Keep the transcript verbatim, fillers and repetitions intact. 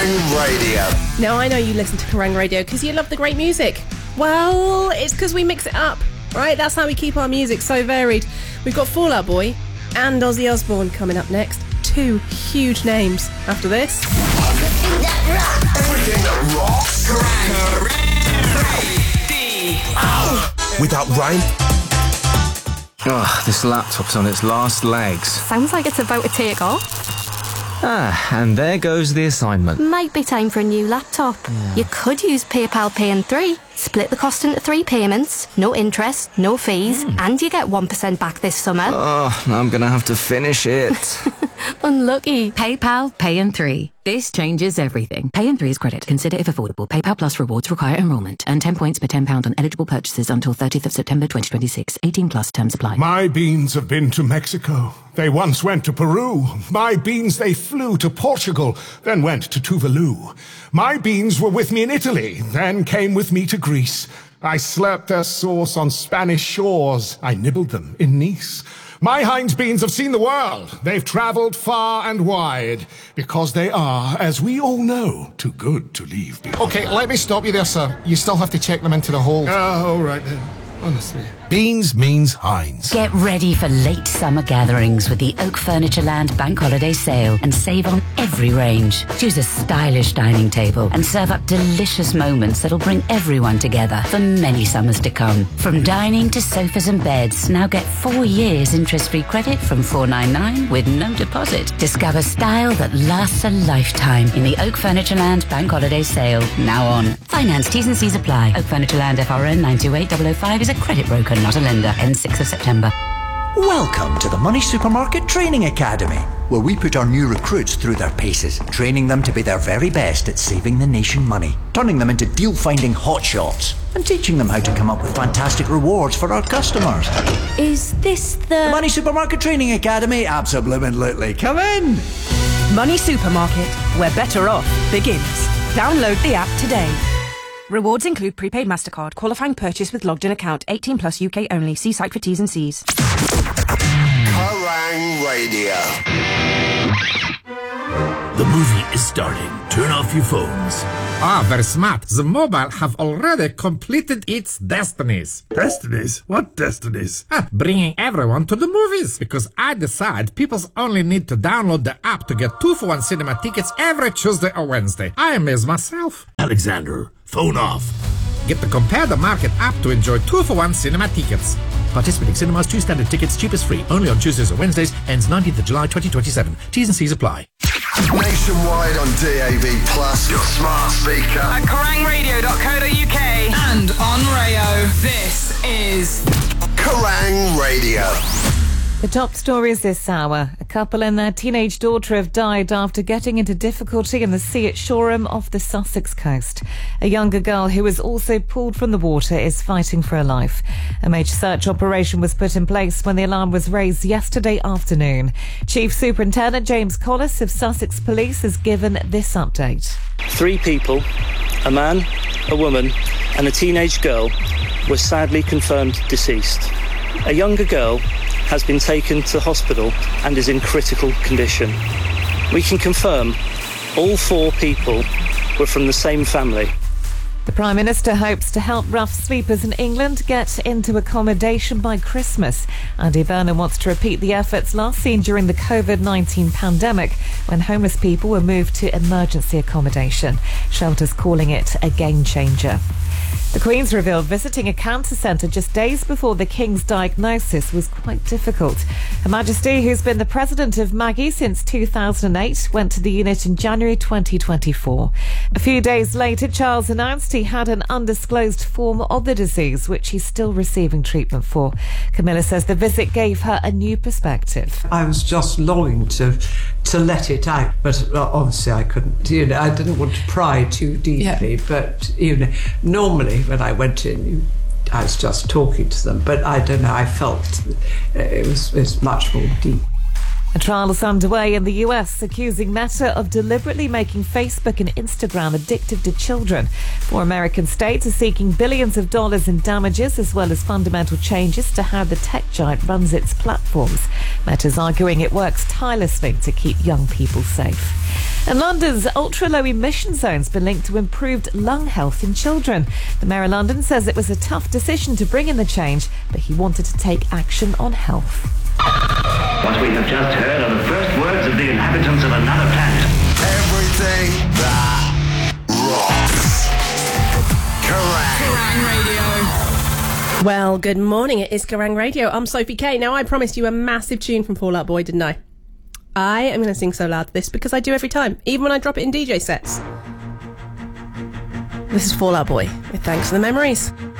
Kerrang Radio. Now, I know you listen to Kerrang Radio because you love the great music. Well, it's because we mix it up, right? That's how we keep our music so varied. We've got Fall Out Boy and Ozzy Osbourne coming up next. Two huge names after this. Everything that rocks. Everything that rocks. Kerrang! Without rhyme. Oh, this laptop's on its last legs. Sounds like it's about to take off. Ah, and there goes the assignment. Might be time for a new laptop. Yeah. You could use PayPal Pay in three. Split the cost into three payments, no interest, no fees, mm. and you get one percent back this summer. Oh, I'm going to have to finish it. Unlucky. PayPal Pay in three. This changes everything. Pay in three is credit. Consider if affordable. PayPal Plus rewards require enrolment. Earn ten points per ten pounds on eligible purchases until thirtieth of September twenty twenty-six. eighteen plus terms apply. My beans have been to Mexico. They once went to Peru. My beans, they flew to Portugal, then went to Tuvalu. My beans were with me in Italy, then came with me to Greece. I slurped their sauce on Spanish shores. I nibbled them in Nice. My Heinz beans have seen the world. They've travelled far and wide, because they are, as we all know, too good to leave behind. Okay, let me stop you there, sir. You still have to check them into the hold. Oh, all right then. Honestly. Beans means Heinz. Get ready for late summer gatherings with the Oak Furniture Land Bank Holiday Sale and save on every range. Choose a stylish dining table and serve up delicious moments that'll bring everyone together for many summers to come. From dining to sofas and beds, now get four years interest-free credit from four ninety-nine with no deposit. Discover style that lasts a lifetime in the Oak Furniture Land Bank Holiday Sale, now on. Finance T's and C's apply. Oak Furniture Land F R N nine two eight zero zero five is a credit broker, not a lender. End sixth of September. Welcome to the Money Supermarket Training Academy, where we put our new recruits through their paces, training them to be their very best at saving the nation money, turning them into deal-finding hotshots, and teaching them how to come up with fantastic rewards for our customers. Is this the... the Money Supermarket Training Academy? Absolutely. Come in! Money Supermarket, where better off begins. Download the app today. Rewards include prepaid MasterCard, qualifying purchase with logged in account, eighteen plus U K only. See site for T's and C's. Kerrang Radio. The movie is starting. Turn off your phones. Ah, very smart. The mobile have already completed its destinies. Destinies? What destinies? Ah, bringing everyone to the movies. Because I decide people only need to download the app to get two for one cinema tickets every Tuesday or Wednesday. I amaze myself. Alexander, phone off. Get the Compare the Market app to enjoy two for one cinema tickets. Participating cinemas, two standard tickets, cheapest free. Only on Tuesdays or Wednesdays. Ends nineteenth of July twenty twenty-seven. T's and C's apply. Nationwide on D A B Plus, your smart speaker. At kerrang radio dot co dot U K and on Rayo. This is Kerrang Radio. The top stories this hour. A couple and their teenage daughter have died after getting into difficulty in the sea at Shoreham off the Sussex coast. A younger girl who was also pulled from the water is fighting for her life. A major search operation was put in place when the alarm was raised yesterday afternoon. Chief Superintendent James Collis of Sussex Police has given this update. Three people, a man, a woman and a teenage girl, were sadly confirmed deceased. A younger girl has been taken to hospital and is in critical condition. We can confirm all four people were from the same family. The Prime Minister hopes to help rough sleepers in England get into accommodation by Christmas. Andy Burnham wants to repeat the efforts last seen during the covid nineteen pandemic, when homeless people were moved to emergency accommodation. Shelters calling it a game changer. The Queen's revealed visiting a cancer centre just days before the King's diagnosis was quite difficult. Her Majesty, who's been the president of Maggie since two thousand eight, went to the unit in January twenty twenty-four. A few days later, Charles announced he had an undisclosed form of the disease, which he's still receiving treatment for. Camilla says the visit gave her a new perspective. I was just longing to to let it out, but obviously I couldn't. You know, I didn't want to pry too deeply, yeah. But you know, normally when I went in, you, I was just talking to them, but I don't know, I felt it was, it was much more deep. A trial is underway in the U S accusing Meta of deliberately making Facebook and Instagram addictive to children. Four American states are seeking billions of dollars in damages as well as fundamental changes to how the tech giant runs its platforms. Meta's arguing it works tirelessly to keep young people safe. And London's ultra-low emission zone's been linked to improved lung health in children. The Mayor of London says it was a tough decision to bring in the change, but he wanted to take action on health. What we have just heard are the first words of the inhabitants of another planet. Everything that rocks. Kerrang! Kerrang! Radio. Well, good morning. It is Kerrang! Radio. I'm Sophie K. Now, I promised you a massive tune from Fall Out Boy, didn't I? I am going to sing so loud this because I do every time, even when I drop it in D J sets. This is Fall Out Boy with Thanks for the Memories.